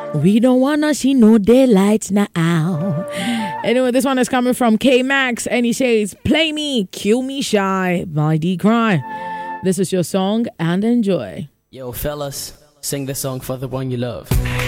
We don't wanna see no daylight now. Anyway, this one is coming from K-Max, and he says, "Play me, Kill Me Shy" by D-Cry. This is your song, and enjoy. Yo, fellas, sing this song for the one you love.